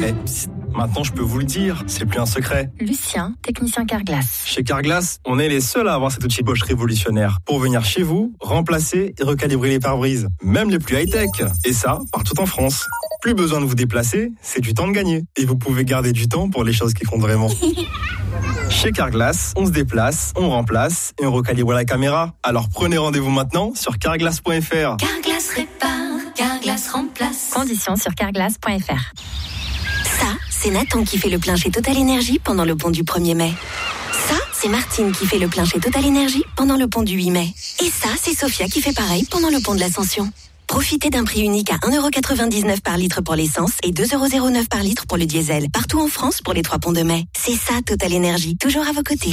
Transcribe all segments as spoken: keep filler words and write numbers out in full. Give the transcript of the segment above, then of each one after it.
Eh, psst, maintenant je peux vous le dire, c'est plus un secret. Lucien, technicien Carglass. Chez Carglass, on est les seuls à avoir cet outil Bosch révolutionnaire pour venir chez vous, remplacer et recalibrer les pare-brises, même les plus high-tech. Et ça, partout en France. Plus besoin de vous déplacer, c'est du temps de gagner. Et vous pouvez garder du temps pour les choses qui comptent vraiment. Chez Carglass, on se déplace, on remplace et on recalibre la caméra. Alors prenez rendez-vous maintenant sur carglass point f r. Carglass répare, Carglass remplace. Conditions sur carglass point f r. Ça, c'est Nathan qui fait le plein chez Total Énergie pendant le pont du premier mai. Ça, c'est Martine qui fait le plein chez Total Énergie pendant le pont du huit mai. Et ça, c'est Sophia qui fait pareil pendant le pont de l'Ascension. Profitez d'un prix unique à un euro quatre-vingt-dix-neuf par litre pour l'essence et deux euros zéro neuf par litre pour le diesel. Partout en France pour les trois ponts de mai. C'est ça, Total Énergie. Toujours à vos côtés.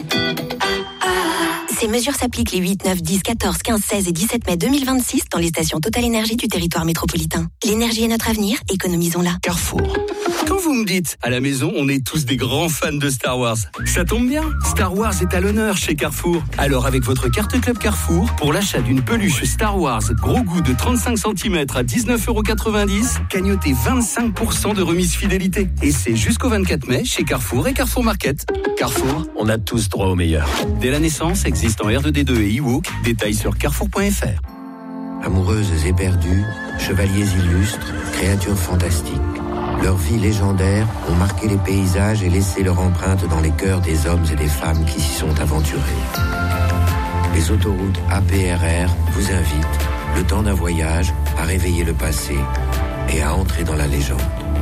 Ces mesures s'appliquent les huit, neuf, dix, quatorze, quinze, seize et dix-sept mai deux mille vingt-six dans les stations Total Énergie du territoire métropolitain. L'énergie est notre avenir, économisons-la. Carrefour. Quand vous me dites, à la maison, on est tous des grands fans de Star Wars. Ça tombe bien, Star Wars est à l'honneur chez Carrefour. Alors avec votre carte Club Carrefour, pour l'achat d'une peluche Star Wars gros goût de trente-cinq centimètres à dix-neuf euros quatre-vingt-dix, cagnotez vingt-cinq pour cent de remise fidélité. Et c'est jusqu'au vingt-quatre mai chez Carrefour et Carrefour Market. Carrefour, on a tous droit au meilleur. Dès la naissance, existe en R deux D deux et e-walk. Détails sur carrefour point f r. Amoureuses éperdues, chevaliers illustres, créatures fantastiques. Leurs vies légendaires ont marqué les paysages et laissé leur empreinte dans les cœurs des hommes et des femmes qui s'y sont aventurés. Les autoroutes A P R R vous invitent, le temps d'un voyage, à réveiller le passé et à entrer dans la légende.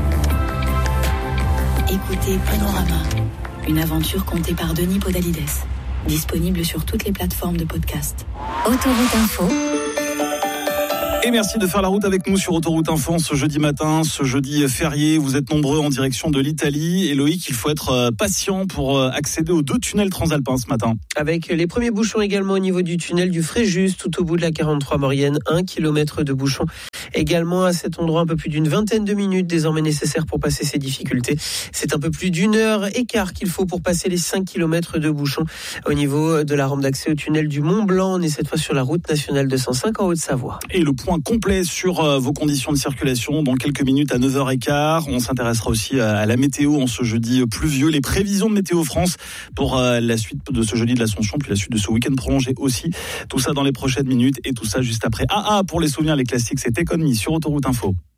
Écoutez Panorama, une aventure contée par Denis Podalides. Disponible sur toutes les plateformes de podcast. Autoroute Info. Et merci de faire la route avec nous sur Autoroute Info ce jeudi matin, ce jeudi férié. Vous êtes nombreux en direction de l'Italie. Et Loïc, il faut être patient pour accéder aux deux tunnels transalpins ce matin. Avec les premiers bouchons également au niveau du tunnel du Fréjus, tout au bout de la quarante-trois Maurienne, un kilomètre de bouchons. Également à cet endroit, un peu plus d'une vingtaine de minutes désormais nécessaires pour passer ces difficultés. C'est un peu plus d'une heure et quart qu'il faut pour passer les cinq kilomètres de bouchons au niveau de la rampe d'accès au tunnel du Mont Blanc. On est cette fois sur la route nationale deux cent cinq en Haute-Savoie. Et le point complet sur euh, vos conditions de circulation dans quelques minutes à neuf heures quinze. On s'intéressera aussi à, à la météo en ce jeudi pluvieux. Les prévisions de Météo France pour euh, la suite de ce jeudi de l'Ascension, puis la suite de ce week-end prolongé aussi. Tout ça dans les prochaines minutes et tout ça juste après. Ah ah, pour les souvenirs, les classiques, c'est Économie sur Autoroute Info.